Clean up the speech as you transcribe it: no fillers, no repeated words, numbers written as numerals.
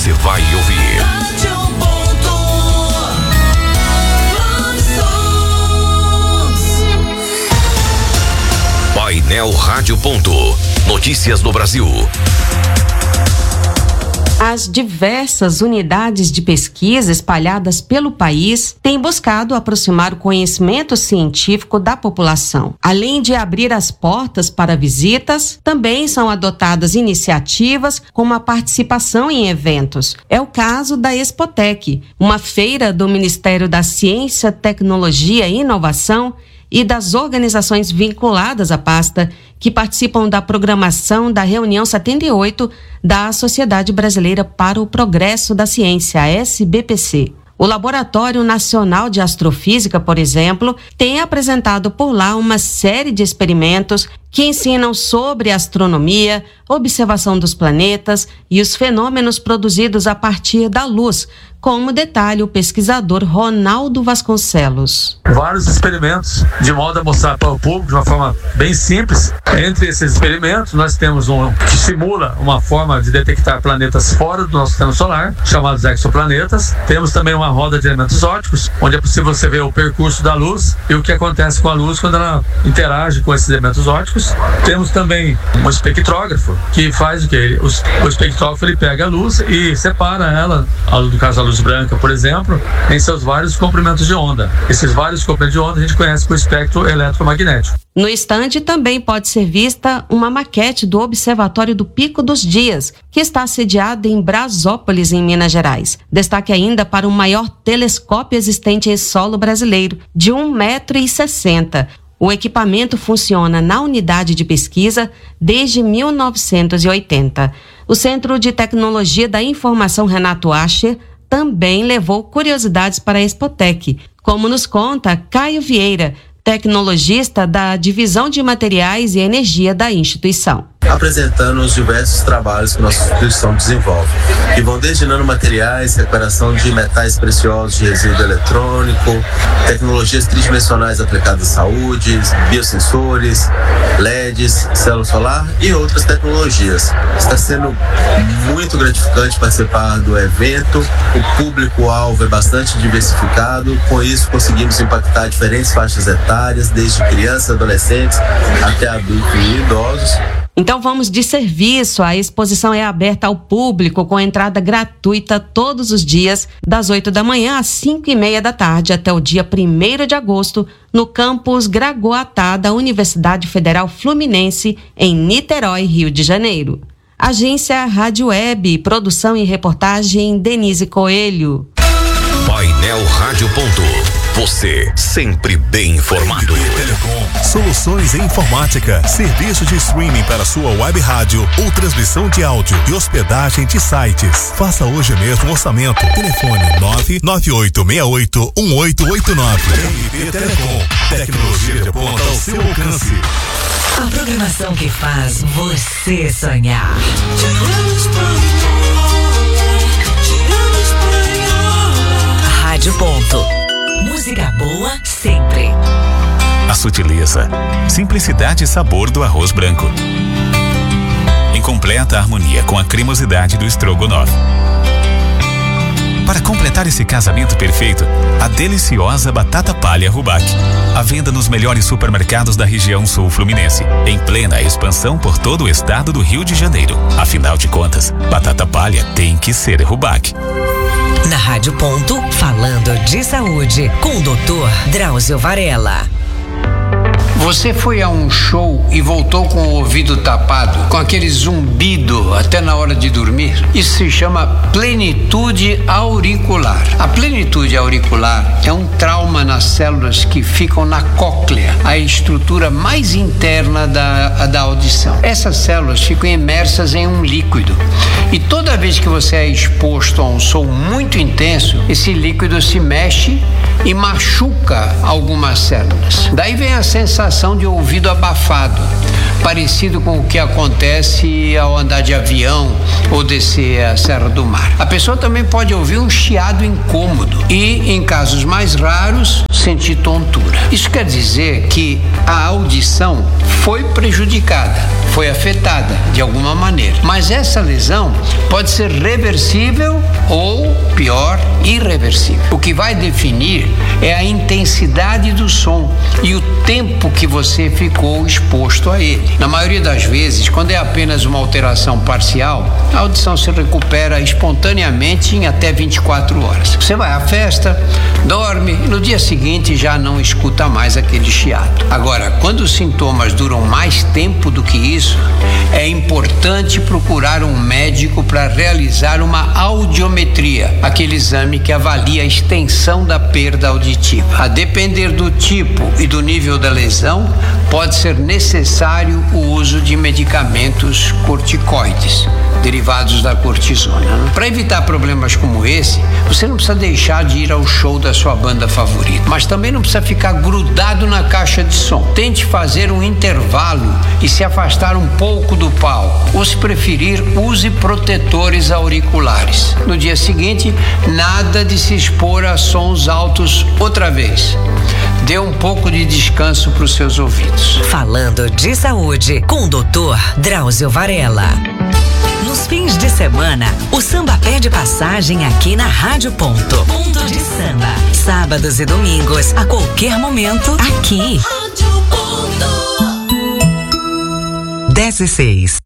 você vai ouvir. Painel Rádio Ponto. Notícias no Brasil. As diversas unidades de pesquisa espalhadas pelo país têm buscado aproximar o conhecimento científico da população. Além de abrir as portas para visitas, também são adotadas iniciativas como a participação em eventos. É o caso da Expotec, uma feira do Ministério da Ciência, Tecnologia e Inovação e das organizações vinculadas à pasta que participam da programação da reunião 78 da Sociedade Brasileira para o Progresso da Ciência, a SBPC. O Laboratório Nacional de Astrofísica, por exemplo, tem apresentado por lá uma série de experimentos que ensinam sobre astronomia, observação dos planetas e os fenômenos produzidos a partir da luz, como detalha o pesquisador Ronaldo Vasconcelos. Vários experimentos, de modo a mostrar para o público de uma forma bem simples. Entre esses experimentos, nós temos um que simula uma forma de detectar planetas fora do nosso sistema solar, chamados exoplanetas. Temos também uma roda de elementos ópticos, onde é possível você ver o percurso da luz e o que acontece com a luz quando ela interage com esses elementos ópticos. Temos também um espectrógrafo, que faz o quê? O espectrógrafo ele pega a luz e separa ela, no caso a luz branca, por exemplo, em seus vários comprimentos de onda. Esses vários comprimentos de onda a gente conhece como espectro eletromagnético. No estande também pode ser vista uma maquete do Observatório do Pico dos Dias, que está sediado em Brasópolis, em Minas Gerais. Destaque ainda para o maior telescópio existente em solo brasileiro, de 1,60 m. O equipamento funciona na unidade de pesquisa desde 1980. O Centro de Tecnologia da Informação Renato Ascher também levou curiosidades para a Expotec, como nos conta Caio Vieira, tecnologista da Divisão de Materiais e Energia da instituição. Apresentando os diversos trabalhos que nossa instituição desenvolve, que vão desde nanomateriais, recuperação de metais preciosos de resíduo eletrônico, tecnologias tridimensionais aplicadas à saúde, biosensores, LEDs, célula solar e outras tecnologias. Está sendo muito gratificante participar do evento, o público-alvo é bastante diversificado, com isso conseguimos impactar diferentes faixas etárias, desde crianças, adolescentes até adultos e idosos. Então vamos de serviço. A exposição é aberta ao público com entrada gratuita todos os dias, das 8 da manhã às 5:30 da tarde, até o dia 1º de agosto, no campus Gragoatá da Universidade Federal Fluminense, em Niterói, Rio de Janeiro. Agência Rádio Web, produção e reportagem Denise Coelho. Painel Rádio Ponto. Você sempre bem informado. Soluções em informática, serviço de streaming para sua web rádio ou transmissão de áudio e hospedagem de sites. Faça hoje mesmo um orçamento. Telefone 998681889. RB Telecom. Tecnologia de ponta ao seu alcance. A programação que faz você sonhar. Rádio Ponto. Música boa sempre. A sutileza, simplicidade e sabor do arroz branco, em completa harmonia com a cremosidade do estrogonofe. Para completar esse casamento perfeito, a deliciosa batata palha Rubac. À venda nos melhores supermercados da região sul fluminense, em plena expansão por todo o estado do Rio de Janeiro. Afinal de contas, batata palha tem que ser Rubac. Na Rádio Ponto, falando de saúde, com o Dr. Drauzio Varela. Você foi a um show e voltou com o ouvido tapado, com aquele zumbido até na hora de dormir? Isso se chama plenitude auricular. A plenitude auricular é um trauma nas células que ficam na cóclea, a estrutura mais interna da audição. Essas células ficam imersas em um líquido. E toda vez que você é exposto a um som muito intenso, esse líquido se mexe e machuca algumas células. Daí vem a sensação de ouvido abafado. parecido com o que acontece ao andar de avião ou descer a Serra do Mar. A pessoa também pode ouvir um chiado incômodo e, em casos mais raros, sentir tontura. Isso quer dizer que a audição foi prejudicada, foi afetada de alguma maneira. Mas essa lesão pode ser reversível ou, pior, irreversível. O que vai definir é a intensidade do som e o tempo que você ficou exposto a ele. Na maioria das vezes, quando é apenas uma alteração parcial, a audição se recupera espontaneamente em até 24 horas. Você vai à festa, dorme e no dia seguinte já não escuta mais aquele chiado. Agora, quando os sintomas duram mais tempo do que isso, é importante procurar um médico para realizar uma audiometria, aquele exame que avalia a extensão da perda auditiva. A depender do tipo e do nível da lesão, pode ser necessário o uso de medicamentos corticoides, derivados da cortisona. Para evitar problemas como esse, você não precisa deixar de ir ao show da sua banda favorita, mas também não precisa ficar grudado na caixa de som. Tente fazer um intervalo e se afastar um pouco do palco, ou se preferir, use protetores auriculares. No dia seguinte, nada de se expor a sons altos outra vez. Dê um pouco de descanso para os seus ouvidos. Falando de saúde com o Dr. Drauzio Varela. Nos fins de semana, o samba pede passagem aqui na Rádio Ponto. Ponto de Samba. Sábados e domingos, a qualquer momento, aqui. Rádio Ponto. 10:06.